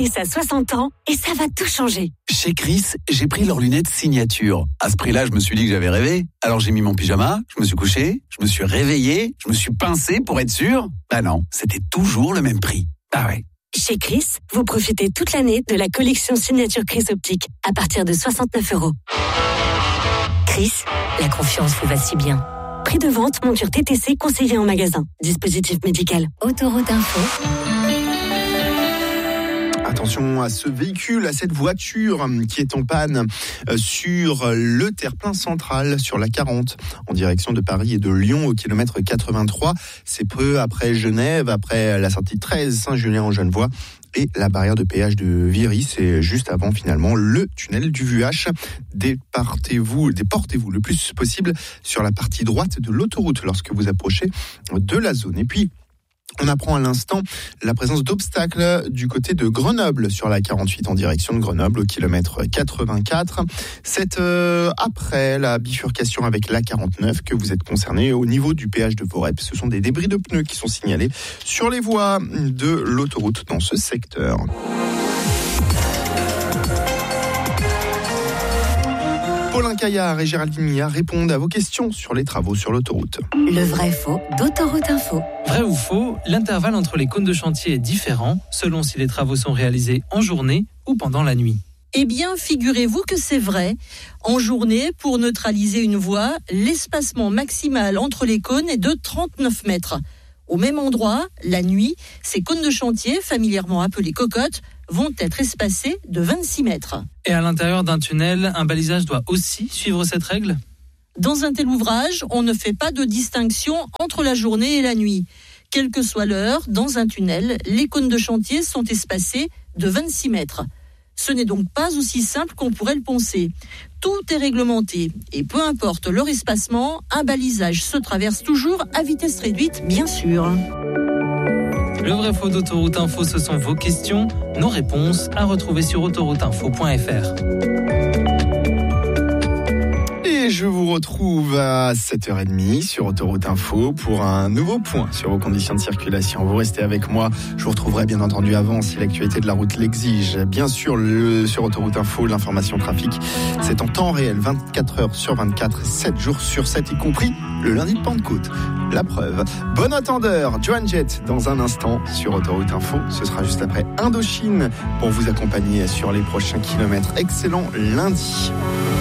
Chris a 60 ans et ça va tout changer. Chez Chris, j'ai pris leurs lunettes signature. À ce prix-là, je me suis dit que j'avais rêvé. Alors j'ai mis mon pyjama, je me suis couché, je me suis réveillé, je me suis pincé pour être sûr. Bah non, c'était toujours le même prix. Ah ouais. Chez Chris, vous profitez toute l'année de la collection signature Chris Optique à partir de 69 €. Chris, la confiance vous va si bien. Prix de vente, monture TTC conseillé en magasin. Dispositif médical. Autoroute Info. Attention à ce véhicule, à cette voiture qui est en panne sur le terre-plein central, sur la 40, en direction de Paris et de Lyon au kilomètre 83. C'est peu après Genève, après la sortie 13 Saint-Julien-en-Genevois. Et la barrière de péage de Viry, c'est juste avant finalement le tunnel du Vuache. Déportez-vous le plus possible sur la partie droite de l'autoroute lorsque vous approchez de la zone. Et puis, on apprend à l'instant la présence d'obstacles du côté de Grenoble sur la 48 en direction de Grenoble au kilomètre 84. C'est après la bifurcation avec la 49 que vous êtes concerné au niveau du péage de Vorep. Ce sont des débris de pneus qui sont signalés sur les voies de l'autoroute dans ce secteur. Paulin Caillard et Géraldine Mia répondent à vos questions sur les travaux sur l'autoroute. Le vrai-faux d'Autoroute Info. Vrai ou faux, l'intervalle entre les cônes de chantier est différent selon si les travaux sont réalisés en journée ou pendant la nuit. Eh bien, figurez-vous que c'est vrai. En journée, pour neutraliser une voie, l'espacement maximal entre les cônes est de 39 mètres. Au même endroit, la nuit, ces cônes de chantier, familièrement appelés cocottes, vont être espacés de 26 mètres. Et à l'intérieur d'un tunnel, un balisage doit aussi suivre cette règle ? Dans un tel ouvrage, on ne fait pas de distinction entre la journée et la nuit. Quelle que soit l'heure, dans un tunnel, les cônes de chantier sont espacés de 26 mètres. Ce n'est donc pas aussi simple qu'on pourrait le penser. Tout est réglementé et peu importe leur espacement, un balisage se traverse toujours à vitesse réduite, bien sûr. Le vrai faux d'Autoroute Info, ce sont vos questions, nos réponses à retrouver sur autorouteinfo.fr. Et je vous retrouve à 7h30 sur Autoroute Info pour un nouveau point sur vos conditions de circulation. Vous restez avec moi, je vous retrouverai bien entendu avant si l'actualité de la route l'exige. Bien sûr, sur Autoroute Info, l'information trafic, c'est en temps réel, 24 heures sur 24, 7 jours sur 7, y compris le lundi de Pentecôte. La preuve. Bon entendeur, Joan Jett dans un instant sur Autoroute Info. Ce sera juste après Indochine pour vous accompagner sur les prochains kilomètres. Excellent lundi.